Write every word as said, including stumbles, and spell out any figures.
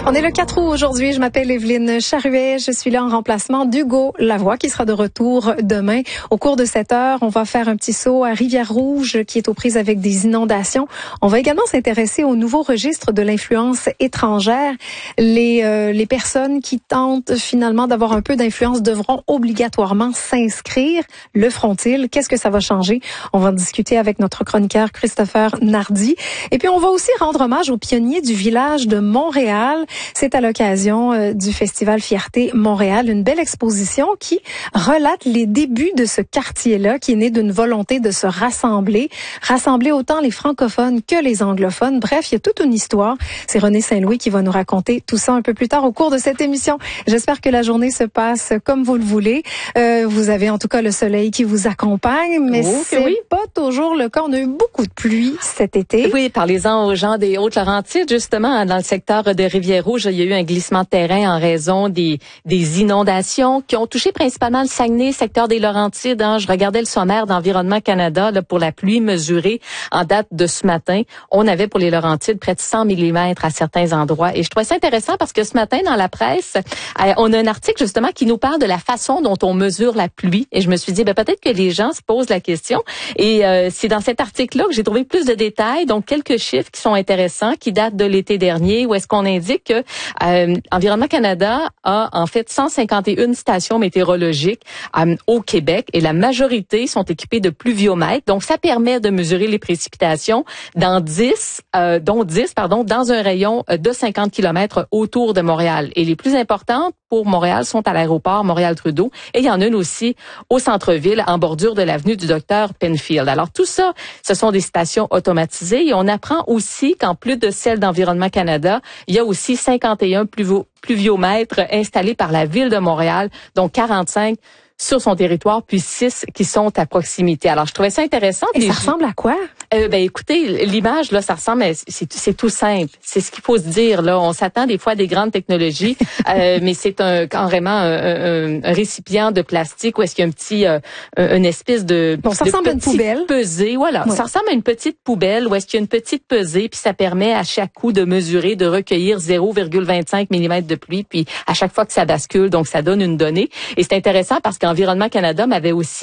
On est le quatre août aujourd'hui. Je m'appelle Evelyne Charuet. Je suis là en remplacement d'Hugo Lavoie qui sera de retour demain. Au cours de cette heure, on va faire un petit saut à Rivière-Rouge qui est aux prises avec des inondations. On va également s'intéresser au nouveau registre de l'influence étrangère. Les, euh, les personnes qui tentent finalement d'avoir un peu d'influence devront obligatoirement s'inscrire. Le feront-ils? Qu'est-ce que ça va changer? On va en discuter avec notre chroniqueur Christopher Nardi. Et puis, on va aussi rendre hommage aux pionniers du village de Montréal. C'est à l'occasion euh, du Festival Fierté Montréal, une belle exposition qui relate les débuts de ce quartier-là, qui est né d'une volonté de se rassembler, rassembler autant les francophones que les anglophones. Bref, il y a toute une histoire. C'est René Saint-Louis qui va nous raconter tout ça un peu plus tard au cours de cette émission. J'espère que la journée se passe comme vous le voulez. Euh, vous avez en tout cas le soleil qui vous accompagne, mais oh, c'est oui. pas toujours le cas. On a eu beaucoup de pluie cet été. Oui, parlez-en aux gens des Hautes-Laurentides, justement, dans le secteur de Rivière-Rouge, il y a eu un glissement de terrain en raison des, des inondations qui ont touché principalement le Saguenay, secteur des Laurentides. Hein. Je regardais le sommaire d'Environnement Canada là, pour la pluie mesurée en date de ce matin. On avait pour les Laurentides près de cent millimètres à certains endroits. Et je trouvais ça intéressant parce que ce matin, dans la presse, euh, on a un article justement qui nous parle de la façon dont on mesure la pluie. Et je me suis dit, ben, peut-être que les gens se posent la question. Et euh, c'est dans cet article-là que j'ai trouvé plus de détails, donc quelques chiffres qui sont intéressants, qui datent de l'été dernier, où est-ce qu'on indique que euh, Environnement Canada a en fait cent cinquante et une stations météorologiques euh, au Québec et la majorité sont équipées de pluviomètres. Donc, ça permet de mesurer les précipitations dans dix, euh, dont dix, pardon, dans un rayon de cinquante kilomètres autour de Montréal. Et les plus importantes pour Montréal sont à l'aéroport Montréal-Trudeau et il y en a une aussi au centre-ville en bordure de l'avenue du docteur Penfield. Alors, tout ça, ce sont des stations automatisées et on apprend aussi qu'en plus de celles d'Environnement Canada, il y a aussi cinquante et un pluvio- pluviomètres installés par la Ville de Montréal, dont quarante-cinq sur son territoire, puis six qui sont à proximité. Alors, je trouvais ça intéressant. Et ça ressemble à quoi? Euh, ben, écoutez, l'image, là, ça ressemble à, c'est, c'est tout simple. C'est ce qu'il faut se dire, là. On s'attend des fois à des grandes technologies, euh, mais c'est un, carrément un, un, un récipient de plastique où est-ce qu'il y a un petit, euh, une espèce de, bon, ça de ressemble à une poubelle. pesée. Voilà. Ouais. Ça ressemble à une petite poubelle où est-ce qu'il y a une petite pesée, puis ça permet à chaque coup de mesurer, de recueillir zéro virgule vingt-cinq millimètres de pluie, puis à chaque fois que ça bascule, donc ça donne une donnée. Et c'est intéressant parce qu'Environnement Canada m'avait aussi